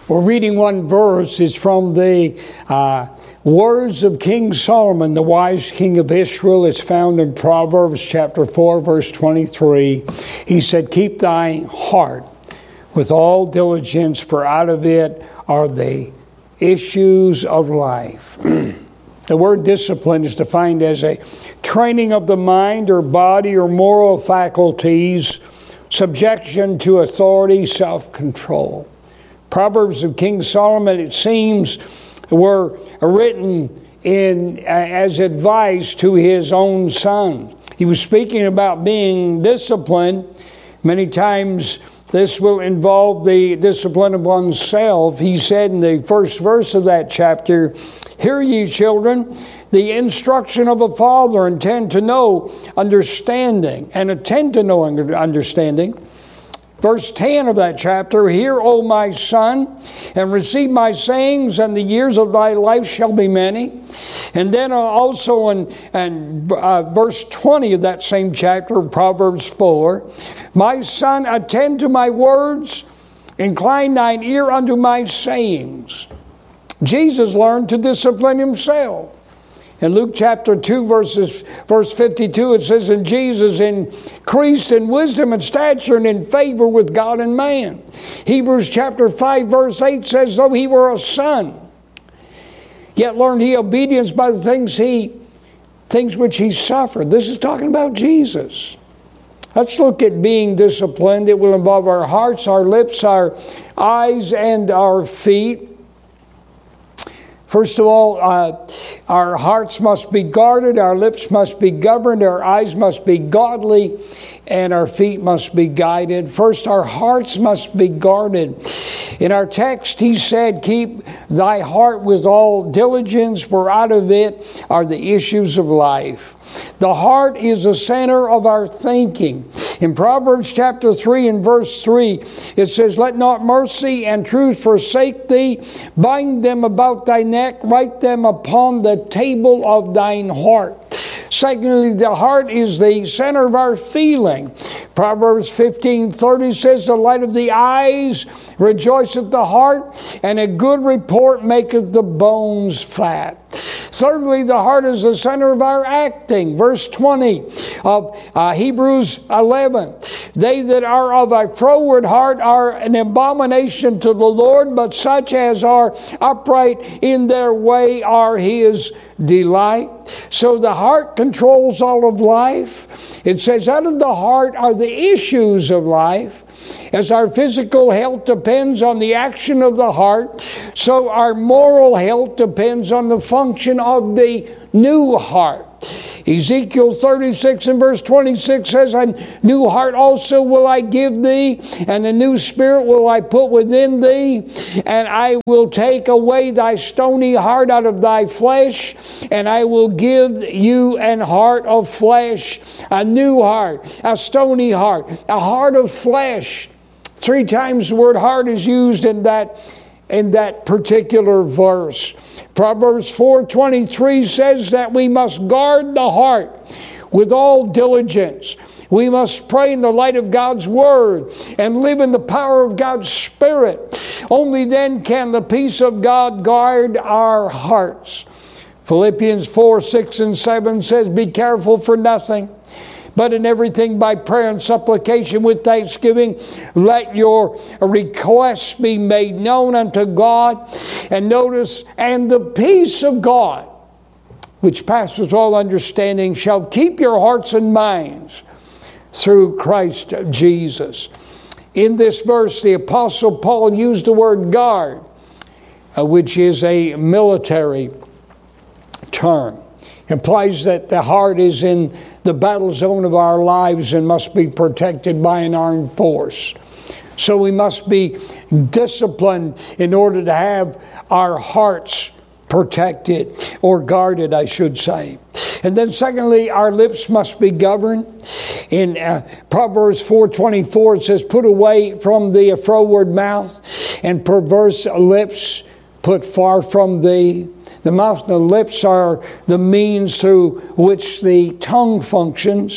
We're reading one verse. It's from the words of King Solomon, the wise king of Israel. It's found in Proverbs chapter 4, verse 23. He said, "Keep thy heart with all diligence, for out of it are the issues of life." The word discipline is defined as a training of the mind or body or moral faculties, subjection to authority, self-control. Proverbs of King Solomon, it seems, were written as advice to his own son. He was speaking about being disciplined. Many times this will involve the discipline of oneself. He said in the first verse of that chapter, "Hear ye, children, the instruction of a father, and tend to know understanding," and attend to know understanding. Verse 10 of that chapter, "Hear, O my son, and receive my sayings, and the years of thy life shall be many." And then also in verse 20 of that same chapter, Proverbs 4, "My son, attend to my words, incline thine ear unto my sayings." Jesus learned to discipline himself. In Luke chapter 2, verse 52, it says, "And Jesus increased in wisdom and stature and in favor with God and man." Hebrews chapter 5, verse 8 says, "Though he were a son, yet learned he obedience by the things which he suffered." This is talking about Jesus. Let's look at being disciplined. It will involve our hearts, our lips, our eyes, and our feet. First of all, our hearts must be guarded, our lips must be governed, our eyes must be godly, and our feet must be guided. First, our hearts must be guarded. In our text, he said, "Keep thy heart with all diligence, for out of it are the issues of life." The heart is the center of our thinking. In Proverbs chapter 3 and verse 3, it says, "Let not mercy and truth forsake thee. Bind them about thy neck, write them upon the table of thine heart." Secondly, the heart is the center of our feeling. Proverbs 15:30 says, "The light of the eyes rejoiceth the heart, and a good report maketh the bones fat." Thirdly, the heart is the center of our acting. Verse 20 of Hebrews 11, "They that are of a froward heart are an abomination to the Lord, but such as are upright in their way are his delight." So the heart controls all of life. It says, out of the heart are the issues of life. As our physical health depends on the action of the heart, so our moral health depends on the function of the new heart. Ezekiel 36 and verse 26 says, "A new heart also will I give thee, and a new spirit will I put within thee, and I will take away thy stony heart out of thy flesh, and I will give you an heart of flesh," a new heart, a stony heart, a heart of flesh. 3 times the word heart is used in that particular verse. Proverbs 4:23 says that we must guard the heart with all diligence. We must pray in the light of God's Word and live in the power of God's Spirit. Only then can the peace of God guard our hearts. Philippians 4:6 and 7 says, "Be careful for nothing, but in everything by prayer and supplication with thanksgiving, let your requests be made known unto God." And notice, "And the peace of God, which passes all understanding, shall keep your hearts and minds through Christ Jesus." In this verse, the Apostle Paul used the word guard, which is a military term. It implies that the heart is in the battle zone of our lives and must be protected by an armed force. So we must be disciplined in order to have our hearts protected, or guarded, I should say. And then secondly, our lips must be governed. In Proverbs 4:24, it says, "Put away from thee a froward mouth, and perverse lips put far from thee." The mouth and the lips are the means through which the tongue functions.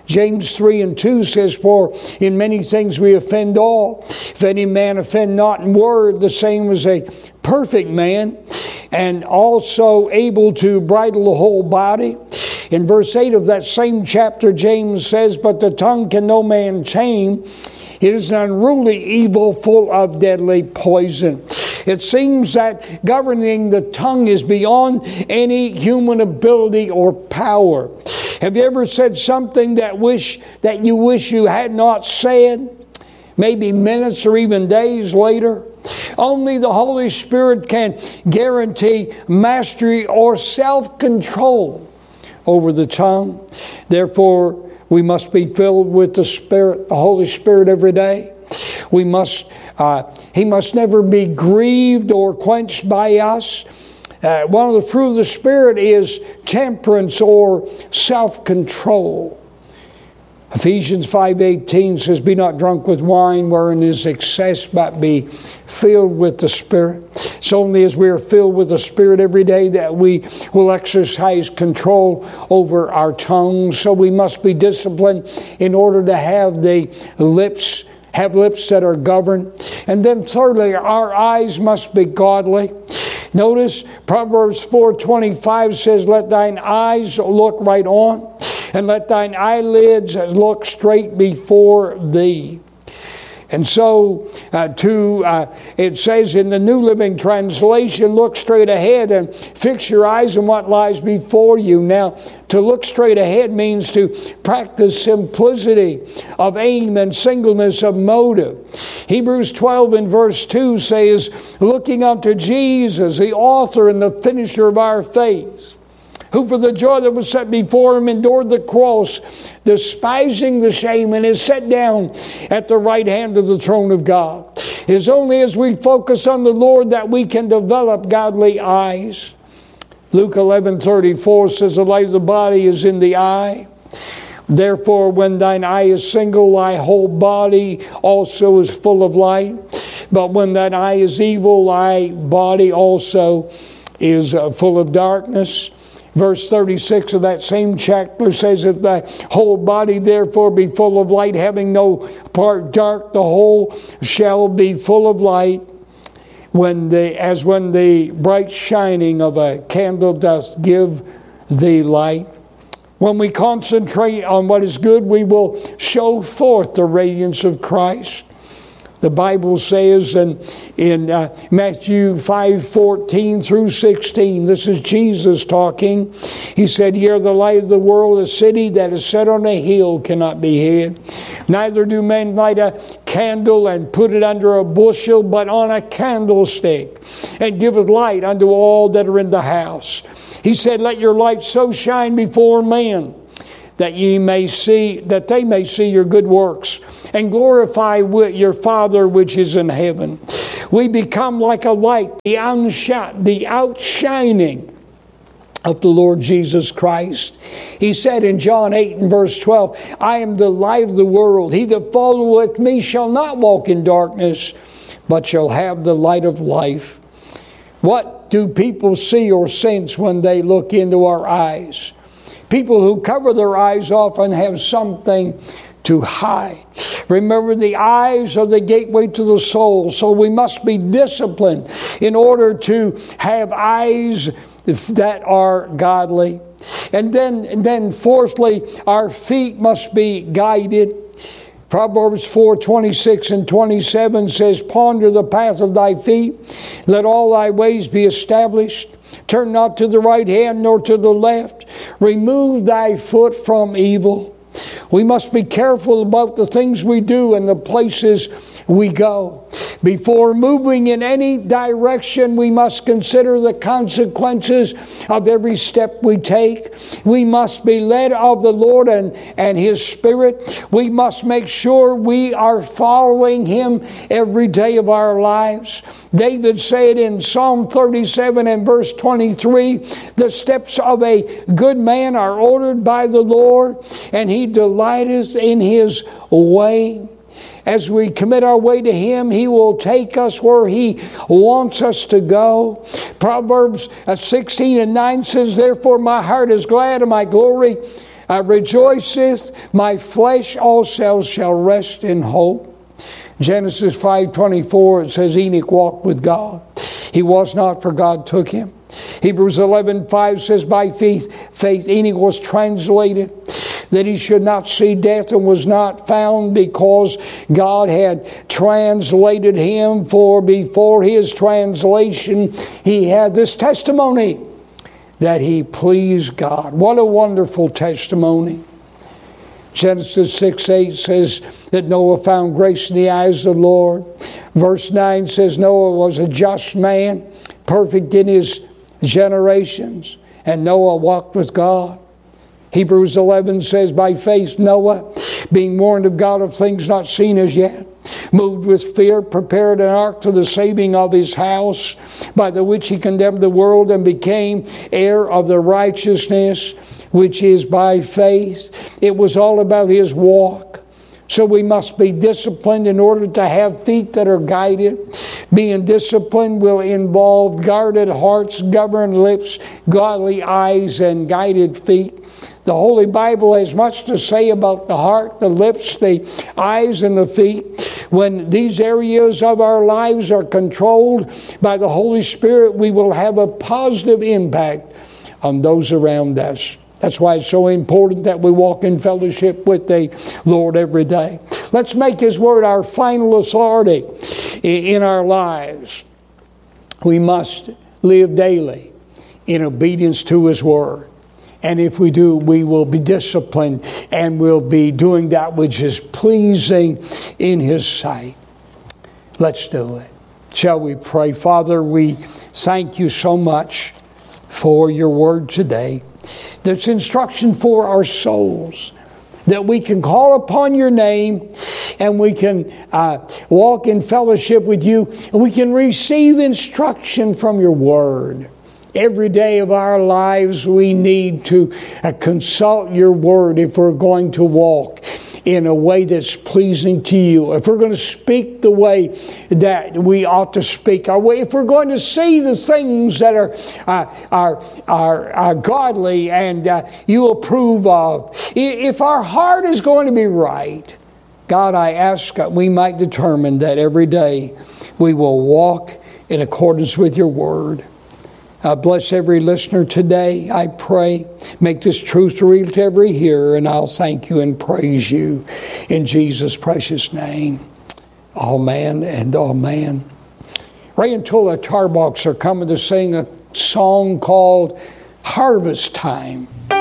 James 3:2 says, for in many things we offend all. If any man offend not in word, the same as a perfect man, and also able to bridle the whole body. In verse 8 of that same chapter, James says, but the tongue can no man tame. It is an unruly evil full of deadly poison. It seems that governing the tongue is beyond any human ability or power. Have you ever said something that you wish you had not said? Maybe minutes or even days later. Only the Holy Spirit can guarantee mastery or self-control over the tongue. Therefore, we must be filled with the Spirit, the Holy Spirit, every day. He must never be grieved or quenched by us. One of the fruit of the Spirit is temperance or self-control. Ephesians 5:18 says, be not drunk with wine wherein is excess, but be filled with the Spirit. It's only as we are filled with the Spirit every day that we will exercise control over our tongues. So we must be disciplined in order to have lips that are governed. And then thirdly, our eyes must be godly. Notice Proverbs 4:25 says, let thine eyes look right on, and let thine eyelids look straight before thee. And so it says in the New Living Translation, look straight ahead and fix your eyes on what lies before you. Now, to look straight ahead means to practice simplicity of aim and singleness of motive. Hebrews 12 and verse 2 says, looking unto Jesus, the author and the finisher of our faith, who for the joy that was set before him endured the cross, despising the shame, and is set down at the right hand of the throne of God. It is only as we focus on the Lord that we can develop godly eyes. Luke 11:34 says, the light of the body is in the eye. Therefore, when thine eye is single, thy whole body also is full of light. But when thine eye is evil, thy body also is full of darkness. Verse 36 of that same chapter says, if thy whole body therefore be full of light, having no part dark, the whole shall be full of light, as when the bright shining of a candle doth give thee light. When we concentrate on what is good, we will show forth the radiance of Christ. The Bible says in Matthew 5:14 through 16, this is Jesus talking. He said, ye are the light of the world. A city that is set on a hill cannot be hid. Neither do men light a candle and put it under a bushel, but on a candlestick, and giveth light unto all that are in the house. He said, let your light so shine before men, that they may see your good works and glorify your Father which is in heaven. We become like a light, the outshining of the Lord Jesus Christ. He said in John 8 and verse 12, I am the light of the world. He that followeth me shall not walk in darkness, but shall have the light of life. What do people see or sense when they look into our eyes? People who cover their eyes often have something to hide. Remember, the eyes are the gateway to the soul, so we must be disciplined in order to have eyes that are godly. And then fourthly, our feet must be guided. Proverbs 4:26 and 27 says, ponder the path of thy feet, let all thy ways be established. Turn not to the right hand nor to the left. Remove thy foot from evil. We must be careful about the things we do and the places we go. Before moving in any direction, we must consider the consequences of every step we take. We must be led of the Lord and His Spirit. We must make sure we are following Him every day of our lives. David said in Psalm 37 and verse 23, the steps of a good man are ordered by the Lord, and He delighteth in His way. As we commit our way to Him, He will take us where He wants us to go. Proverbs 16 and 9 says, therefore my heart is glad and my glory rejoiceth, my flesh also shall rest in hope. Genesis 5:24, it says Enoch walked with God. He was not, for God took him. Hebrews 11:5 says, by faith Enoch was translated, that he should not see death, and was not found, because God had translated him. For before his translation he had this testimony, that he pleased God. What a wonderful testimony. Genesis 6:8 says that Noah found grace in the eyes of the Lord. Verse 9 says Noah was a just man, perfect in his generations, and Noah walked with God. Hebrews 11 says, by faith Noah, being warned of God of things not seen as yet, moved with fear, prepared an ark to the saving of his house, by the which he condemned the world, and became heir of the righteousness which is by faith. It was all about his walk. So we must be disciplined in order to have feet that are guided. Being disciplined will involve guarded hearts, governed lips, godly eyes, and guided feet. The Holy Bible has much to say about the heart, the lips, the eyes, and the feet. When these areas of our lives are controlled by the Holy Spirit, we will have a positive impact on those around us. That's why it's so important that we walk in fellowship with the Lord every day. Let's make His Word our final authority in our lives. We must live daily in obedience to His Word. And if we do, we will be disciplined and we'll be doing that which is pleasing in His sight. Let's do it. Shall we pray? Father, we thank You so much for Your Word today. There's instruction for our souls, that we can call upon Your name and we can walk in fellowship with You, and we can receive instruction from Your Word. Every day of our lives we need to consult Your Word if we're going to walk in a way that's pleasing to You. If we're going to speak the way that we ought to speak, if we're going to see the things that are godly and You approve of, if our heart is going to be right, God, I ask that we might determine that every day we will walk in accordance with Your Word. Bless every listener today, I pray. Make this truth real to every hearer, and I'll thank You and praise You in Jesus' precious name. Amen and amen. Ray and Tula Tarbox are coming to sing a song called Harvest Time.